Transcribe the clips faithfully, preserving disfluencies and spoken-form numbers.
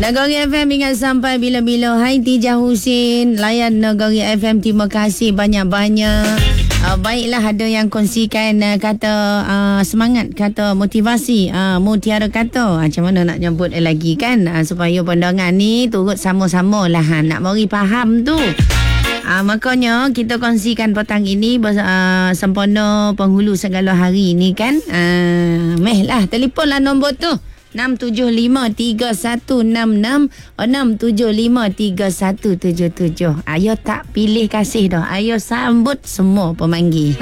Nagori F M ingat sampai bila-bila. Hai Tijah Husin, layan Nagori F M. Terima kasih banyak-banyak. Uh, baiklah, ada yang kongsikan uh, kata uh, semangat, kata motivasi. Uh, Mutiara kata, macam mana nak nyebut lagi kan, uh, supaya pandangan ni turut sama-sama lah ha, nak bagi faham tu. Uh, makanya kita kongsikan petang ini uh, sempurna penghulu segala hari ni kan. Uh, meh lah, telefonlah nombor tu enam tujuh lima tiga satu enam enam enam tujuh lima tiga satu tujuh tujuh. Ayo tak pilih kasih dah. Ayo sambut semua pemanggil.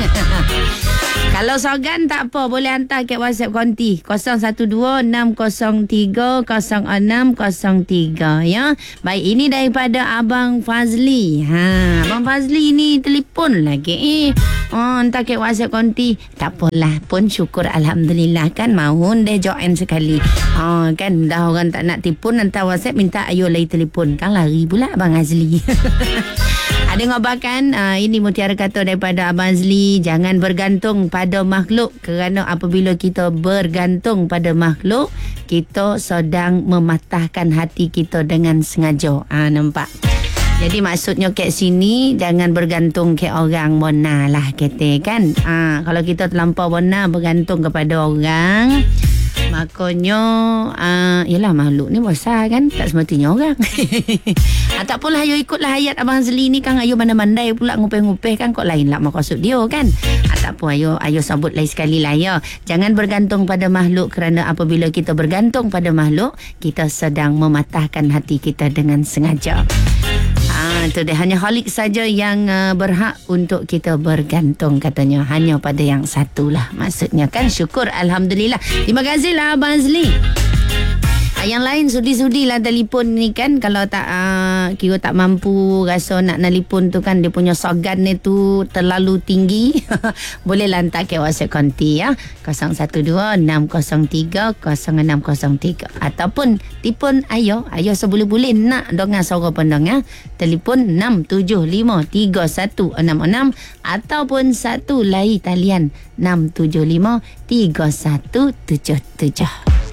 Kalau sogan tak apa, boleh hantar ke WhatsApp konti kosong satu dua enam kosong tiga kosong enam kosong tiga ya. Baik, ini daripada Abang Fazli. Ha, Abang Fazli ni telefon lagi. Eh, oh, hantar ke WhatsApp konti. Tak apalah, pun syukur alhamdulillah kan mahu dia join sekali. Oh, kan dah orang tak nak telefon, hantar WhatsApp minta ayo lagi telefon. Kan lari pula Abang Azli. Ada ngobakan, uh, ini mutiara kata daripada Abang Azli, jangan bergantung pada makhluk, kerana apabila kita bergantung pada makhluk, kita sedang mematahkan hati kita dengan sengaja. Ah, nampak? Jadi maksudnya kat sini, jangan bergantung ke orang bona lah kata kan. Ah, kalau kita terlampau bona bergantung kepada orang, makanya uh, yelah makhluk ni besar kan, tak semestinya orang. ah, tak apalah, ayo ikutlah ayat Abang Azli ni kan. Ayo mandai-mandai pula ngupeh-ngupeh kan, kok lain lah maksud dia kan. ah, tak apa, ayo ayo sebut lagi sekali lah ya. Jangan bergantung pada makhluk, kerana apabila kita bergantung pada makhluk, kita sedang mematahkan hati kita dengan sengaja. Ah, itu dia, hanya Khalik saja yang uh, berhak untuk kita bergantung katanya, hanya pada yang satu lah maksudnya kan. Syukur alhamdulillah. Terima kasihlah Abang Azli. Ah, yang lain sudi-sudi lah telefon ni kan. Kalau tak uh, kira tak mampu rasa nak telefon tu kan, dia punya sogan ni tu terlalu tinggi. Boleh lantar ke WhatsApp konti ya, kosong satu dua enam kosong tiga kosong enam kosong tiga. Ataupun telefon ayo, ayo sebulur-bulur nak dengar suara pendengar, telefon enam tujuh lima tiga satu enam enam ataupun satu lagi talian enam tujuh lima tiga satu tujuh tujuh.